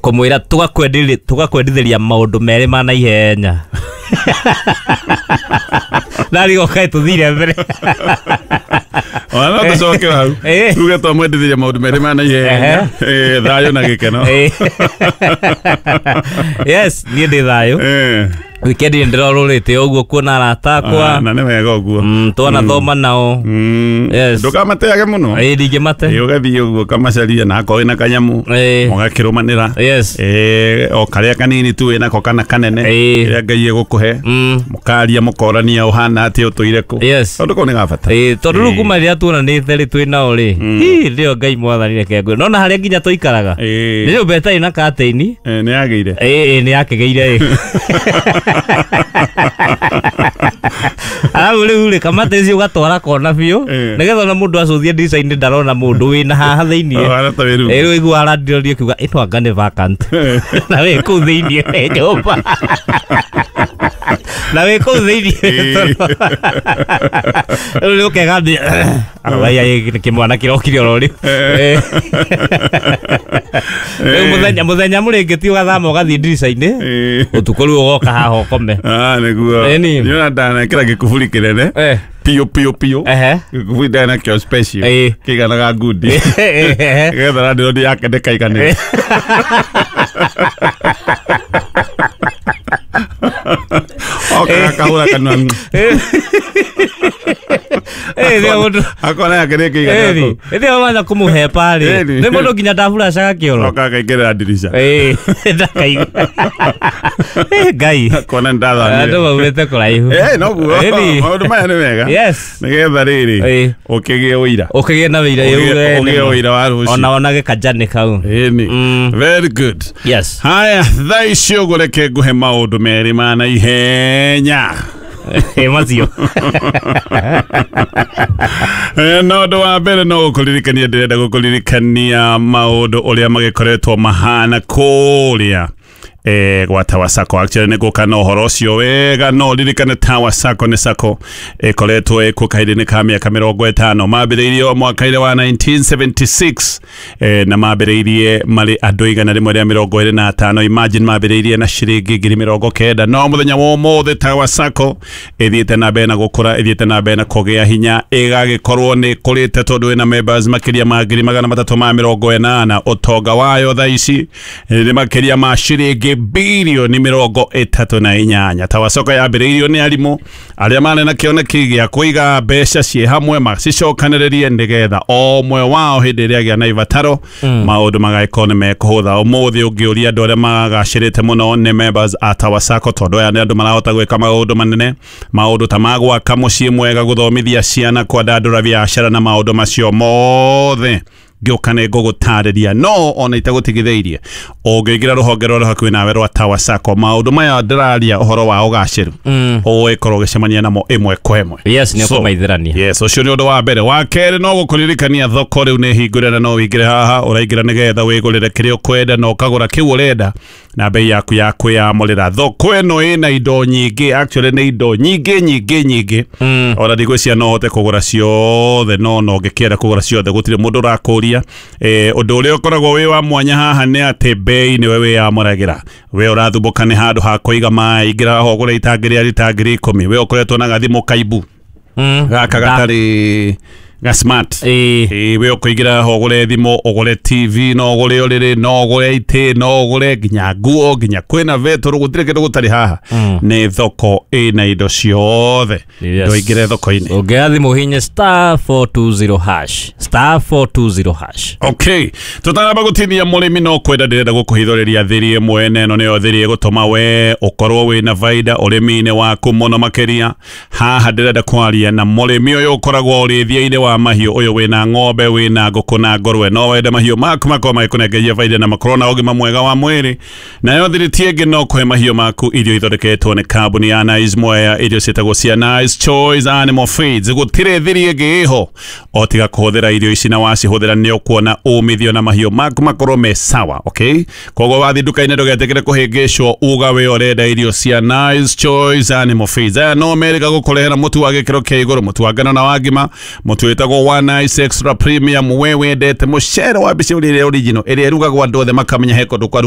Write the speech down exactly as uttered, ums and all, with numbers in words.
kumwira tugakwendithia tugakwendithia maundu mere ma na ihenya nari okai tuthire mbere Ona tucoke hau tuge twamwendithia maundu mere ma na ihenya eh thayo na gikeno yes ni ndi thayo eh weekend ndirororete oguo kuona aratakwa na ne wega oguo mm twana thoma nao yes ndukamateyage muno eh dige mate eh ugathie oguo kamacaria na ko ina kanyamu mugakirumanira yes eh o karia kanini tu ina ko kana kanene ira ngai gukuhe mukaria mukorania uhana ati utuire ku yes tondu ko ni gabata eh tondu rukuma ria tuona ni theri twina uri hi ndio ngai mwathanire kengwe nona haria nginya tuikaraga ni nyo beta ina kateini eh ni yageire eh ni yakegeire Ala ule ule kamate cio gatwara kona biu nigetha na mundu acuthie design ndarona mundu wina haha thiini eh rĩu igua arandirorie kiuga ino anga ni vacant na we ku thiini e nyumba na we ku thiini ule ukega ndi araya kimwana kirokire orori eh muthenya muthenya muringeti ugathama ugathie design utuko rĩu ugoka haha ukome ah niguo niona ndana kira gikuburi kinene eh pio pio pio eh gikuburi ndana kio special kiganaga ngudi getha radio ndi yake ndikaigane okay kahura kanwa eh ndio mundu akona yake ndikaigane eh ndio wana kumuhe pale ni mundu nginya ndafura caga kioro okakaigera dirisha eh ndakai eh gai kona ndatha ndo baurete kuraihu eh no guo maundu maya ni wega yes nigetha riri ukigie uira ukigie na uira yuge ukigie uira wa ruci ona onage kajane kau eh ni very good yes haya thaicio gureke guhe maundu meri ma na ihenya eh mazio eh no ndo wa mbere no gukuririkania ndirenda gukuririkania maundu uria magikoretwo mahana kuria eh gwa Tower Sacco actually ne gukana uhoro ucio wega no ririkane Tower Sacco ni Sacco ikoretwo ikukaide ka miaka mirongo itano mambiriirio mwaka-ine wa nineteen seventy-six eh na mambiriirie mari andu igana rimwe ria mirongo iri na atano imagine mambiriirie na shiringi ngiri mirongo kenda no muthenya wa mothe Tower Sacco ithiete na bena gukura ithiete na bena kugia hinya igagikorwo ni kurite tondu ina members makiria ma ngiri magana matatu ma mirongo inana utonga wayo thaici ni makiria ma shiringi bilioni mirongo itatu na inyanya. Tower Sacco yambiriirio ni arimu aria mane na kioneki gia kuiga mbeca cie hamwe macicokaniririe ndigetha o mwe wao hindi iria gia na ivataro maundu magaikone mekuhutha umuthi ungiuria andu aria magacirite muno ni members a Tower Sacco tondu aya ni andu marahota gwika maundu manene maundu ta magwaka mucii mwega guthomithia ciana kwandandura biacara na maundu macio mothe giukane gugutariria no ona itagutigitheirie ungiingira ruhonge rwa hakuhi nawe rwa Tower Sacco maundu maya ndiraria uhoro wa ugaciru o ikorwo gicemania namo imwe kwa imwe yes ni kumaithirania yes ucio ni undu wa mbere wa kere no gukuririkania thoko riu ni hingure na no wingire haha uraingira nigetha wigurire kiria ukwenda no kagura kiu urenda na bei yaku ya kwiyamurira thoko eno ina indo nyingi actually ni indo nyingi nyingi nyingi ora digwecia no hote kugura ciothe no no ngikienda kugura ciothe gutire mundu rakuria eh undu uria ukoragwo wi wa mwanya haha ni ati bei ni wewe ya muragira we urathumbuka ni handu ha kuiga mai ingira ho gura itangiria ritangiri ikumi we ukoretwo na gathimu kaibu gaka gatari ga smart eh we ukuigira ho gure thimo ogure T V no gure urire no gure ite no gure ginya nguo ginya kwina veto rugutire kindu gutari haha ni thoko ina indo ciothe ndo igire thoko-ini ungeathimo hinye star four two zero hash star four two zero hash okay tutagamba gutinia murimi no kwenda ndirenda gukuhithoriria thiri mwene no niyo thiri gutuma we ukorwo wina faida urimi-ini waku muno makiria haha ndirenda kwaria na murimi uyu ukoragwo urithia-ini wa mahiu uyu wina ng'ombe wina nguku na ngorwe no wende mahiu maku makoma makunengeria faida na makorona ugima mwega wa mwiri nayo thiri tienge no kwe mahiu maku irio ithondeketwo ni kambuni ya Nice Moya irio cietagwo cia Nice Choice Animal Feeds gutire thiri ingi iho otiga kuhuthira irio ici na wacihuthira ni ukuona umithio na mahiu maku makorwo me sawa okay kogo wathi duka-ini ndugetekere kuhingicwo uga we urenda irio cia Nice Choice Animal Feeds aya no merika gukurehera mutu wa gikiro kia iguru mutu wa ngano na wagima mutu wetagwo One Nice Extra Premium we wendete mucere wa bici uri original iri rugagwo andu othe makamenya heko